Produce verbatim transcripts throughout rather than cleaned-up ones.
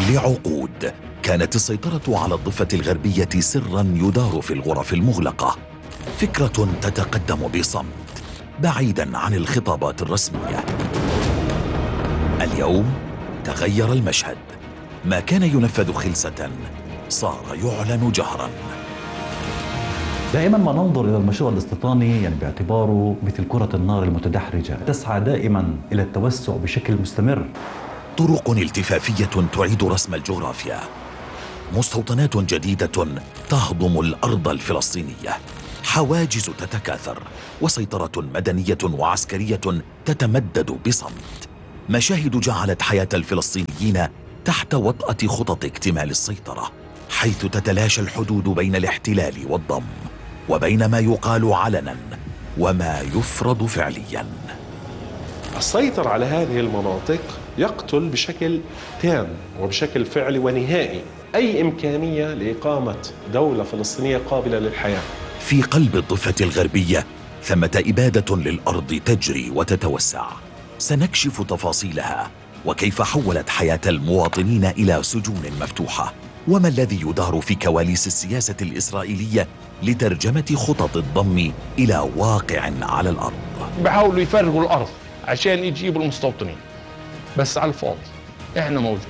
لعقود كانت السيطرة على الضفة الغربية سراً يدار في الغرف المغلقة، فكرة تتقدم بصمت بعيداً عن الخطابات الرسمية. اليوم تغير المشهد، ما كان ينفذ خلسة صار يعلن جهراً. دائما ما ننظر إلى المشروع الاستيطاني يعني باعتباره مثل كرة النار المتدحرجة، تسعى دائما إلى التوسع بشكل مستمر. طرق التفافية تعيد رسم الجغرافيا، مستوطنات جديدة تهضم الأرض الفلسطينية، حواجز تتكاثر، وسيطرة مدنية وعسكرية تتمدد بصمت. مشاهد جعلت حياة الفلسطينيين تحت وطأة خطط اكتمال السيطرة، حيث تتلاشى الحدود بين الاحتلال والضم، وبين ما يقال علنا وما يفرض فعليا. السيطرة على هذه المناطق يقتل بشكل تام وبشكل فعلي ونهائي أي إمكانية لإقامة دولة فلسطينية قابلة للحياة. في قلب الضفة الغربية ثمة إبادة للأرض تجري وتتوسع، سنكشف تفاصيلها وكيف حولت حياة المواطنين إلى سجون مفتوحة، وما الذي يدار في كواليس السياسة الإسرائيلية لترجمة خطط الضم إلى واقع على الأرض. بيحاولوا يفرغوا الأرض عشان يجيبوا المستوطنين، بس على الفاضي، احنا موجود.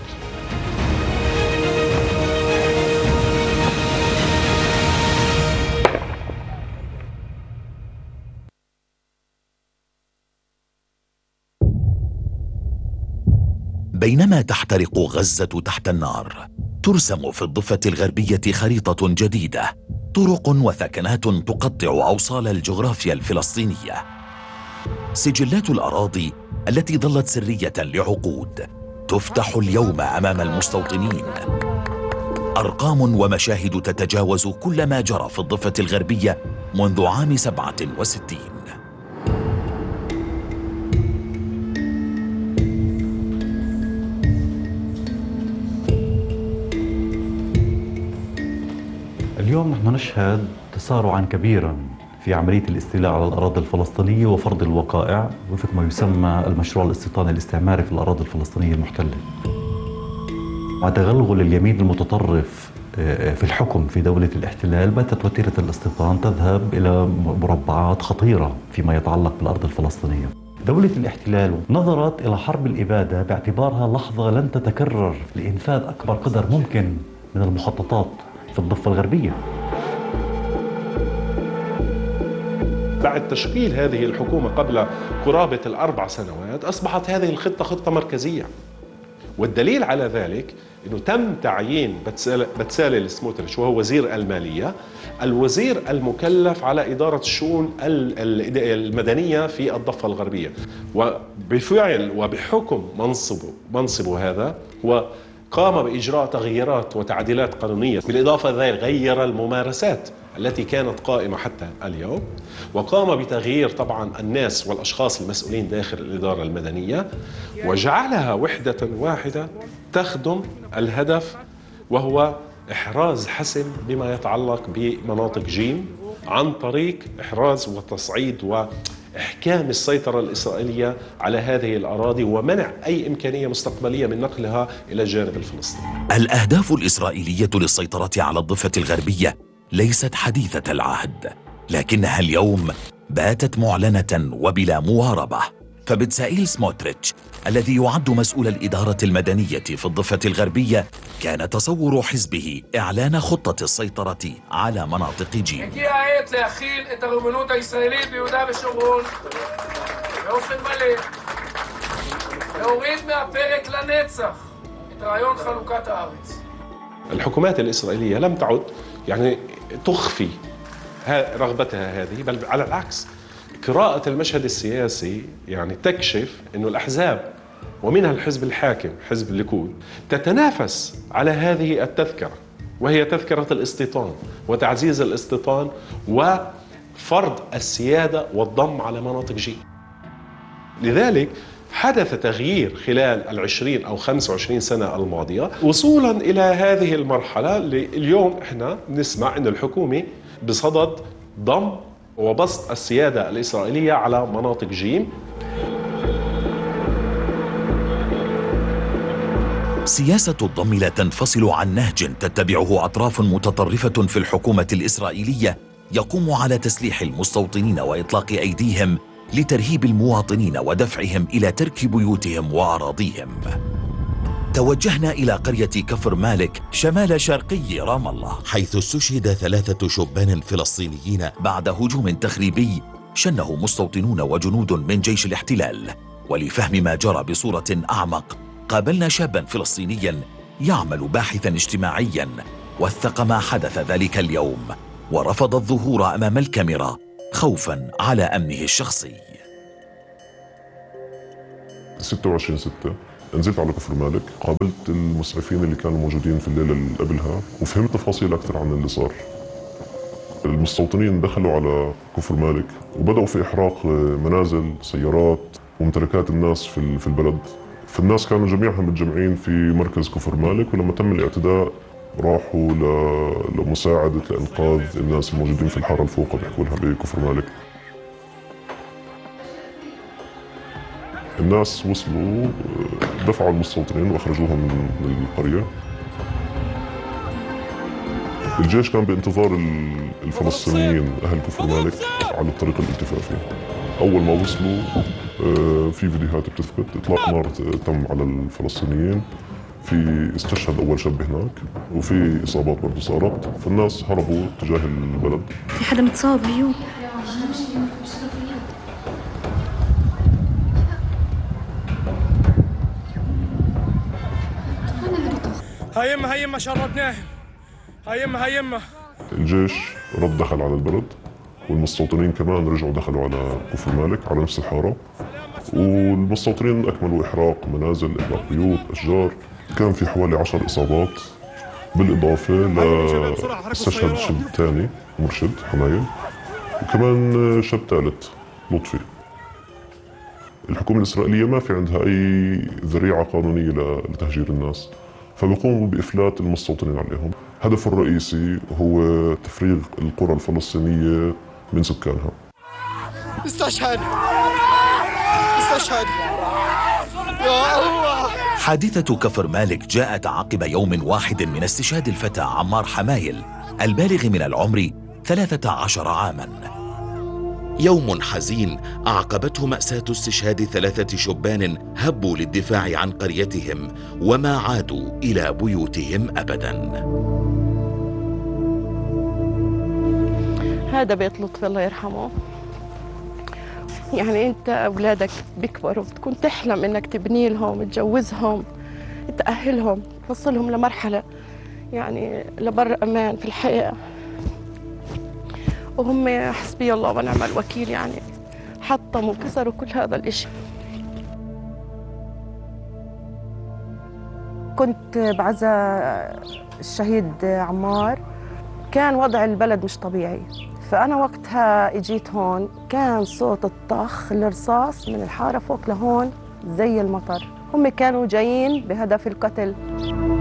بينما تحترق غزة تحت النار، ترسم في الضفة الغربية خريطة جديدة، طرق وثكنات تقطع أوصال الجغرافيا الفلسطينية. سجلات الأراضي التي ظلت سرية لعقود تفتح اليوم أمام المستوطنين. أرقام ومشاهد تتجاوز كل ما جرى في الضفة الغربية منذ عام سبعة وستين. اليوم نحن نشهد تسارعا كبيرا في عملية الاستيلاء على الأراضي الفلسطينية وفرض الوقائع وفق ما يسمى المشروع الاستيطاني الاستعماري في الأراضي الفلسطينية المحتلة. مع تغلغل اليمين المتطرف في الحكم في دولة الاحتلال، باتت وتيرة الاستيطان تذهب إلى مربعات خطيرة فيما يتعلق بالأرض الفلسطينية. دولة الاحتلال نظرت إلى حرب الإبادة باعتبارها لحظة لن تتكرر لإنفاذ أكبر قدر ممكن من المخططات في الضفة الغربية. بعد تشكيل هذه الحكومة قبل قرابة الأربع سنوات أصبحت هذه الخطة خطة مركزية، والدليل على ذلك أنه تم تعيين بتسالل سموتريتش وهو وزير المالية الوزير المكلف على إدارة الشؤون المدنية في الضفة الغربية، وبفعل وبحكم منصبه منصبه هذا هو قام بإجراء تغييرات وتعديلات قانونية، بالإضافة لذلك غير الممارسات التي كانت قائمة حتى اليوم، وقام بتغيير طبعا الناس والأشخاص المسؤولين داخل الإدارة المدنية، وجعلها وحدة واحدة تخدم الهدف وهو إحراز حسم بما يتعلق بمناطق جيم عن طريق إحراز وتصعيد و إحكام السيطرة الإسرائيلية على هذه الأراضي ومنع أي إمكانية مستقبلية من نقلها إلى الجانب الفلسطيني. الأهداف الإسرائيلية للسيطرة على الضفة الغربية ليست حديثة العهد، لكنها اليوم باتت معلنة وبلا مواربة. فبتسائيل سموتريتش الذي يعد مسؤول الإدارة المدنية في الضفة الغربية، كان تصور حزبه إعلان خطة السيطرة على مناطق جيم. הגיע העת להכיל את הריבונות הישראלית ביהודה ושומרון באופן מלא, להוריד מהפרק לנצח את רעיון חלוקת הארץ. الحكومات الإسرائيلية لم تعد يعني تخفي رغبتها هذه، بل على العكس قراءة المشهد السياسي يعني تكشف أن الأحزاب ومنها الحزب الحاكم حزب الليكود تتنافس على هذه التذكرة، وهي تذكرة الاستيطان وتعزيز الاستيطان وفرض السيادة والضم على مناطق جيم. لذلك حدث تغيير خلال العشرين أو خمس وعشرين سنة الماضية وصولا إلى هذه المرحلة اللي اليوم احنا نسمع أن الحكومة بصدد ضم وبسط السيادة الإسرائيلية على مناطق جيم. سياسة الضم لا تنفصل عن نهج تتبعه أطراف متطرفة في الحكومة الإسرائيلية يقوم على تسليح المستوطنين وإطلاق أيديهم لترهيب المواطنين ودفعهم إلى ترك بيوتهم وأراضيهم. توجهنا إلى قرية كفر مالك شمال شرقي رام الله، حيث استشهد ثلاثة شبان فلسطينيين بعد هجوم تخريبي شنه مستوطنون وجنود من جيش الاحتلال. ولفهم ما جرى بصورة أعمق قابلنا شابا فلسطينيا يعمل باحثا اجتماعيا وثق ما حدث ذلك اليوم ورفض الظهور أمام الكاميرا خوفا على أمنه الشخصي. ستة وعشرين ستة نزلت على كفر مالك، قابلت المسعفين اللي كانوا موجودين في الليلة اللي قبلها وفهمت تفاصيل أكثر عن اللي صار. المستوطنين دخلوا على كفر مالك وبدأوا في إحراق منازل، سيارات وممتلكات الناس في في البلد. فالناس كانوا جميعها متجمعين في مركز كفر مالك، ولما تم الاعتداء راحوا لمساعدة لإنقاذ الناس الموجودين في الحارة الفوقة بيحكوا لها بكفر مالك. الناس وصلوا دفعوا المستوطنين واخرجوهم من القرية. الجيش كان بانتظار الفلسطينيين اهل كفر مالك على الطريق الالتفافي. اول ما وصلوا في فيديوهات بتثبت اطلاق نار تم على الفلسطينيين، في استشهد اول شاب هناك وفي اصابات برضه صارت، فالناس هربوا تجاه البلد. في حدا متصاب اليوم؟ هاي يمه هاي يمه شردناهم، هاي يمه هاي يمه. الجيش رد دخل على البلد والمستوطنين كمان رجعوا دخلوا على كفر مالك على نفس الحارة، والمستوطنين أكملوا إحراق منازل، إحراق بيوت، أشجار. كان في حوالي عشر إصابات، بالإضافة لاستشهد شاب ثاني مرشد حمايل، وكمان شاب ثالث لطفي. الحكومة الإسرائيلية ما في عندها أي ذريعة قانونية لتهجير الناس، فبيقوموا بإفلات المستوطنين عليهم. هدفه الرئيسي هو تفريغ القرى الفلسطينية من سكانها. استشهد استشهد يا الله. حادثة كفر مالك جاءت عقب يوم واحد من استشهاد الفتى عمار حمايل البالغ من العمر ثلاثة عشر عاما. يوم حزين أعقبته مأساة استشهاد ثلاثة شبان هبوا للدفاع عن قريتهم وما عادوا إلى بيوتهم أبدا. هذا بيت لطفي الله يرحمه. يعني أنت أولادك بيكبروا بتكون تحلم إنك تبني لهم، تجوزهم، تأهلهم، توصلهم لمرحلة يعني لبر أمان في الحياة، وهم حسبي الله ونعم الوكيل يعني حطموا وكسروا كل هذا الإشي. كنت بعزا الشهيد عمار، كان وضع البلد مش طبيعي، فأنا وقتها إجيت هون كان صوت الطخ الرصاص من الحارة فوق لهون زي المطر. هم كانوا جايين بهدف القتل.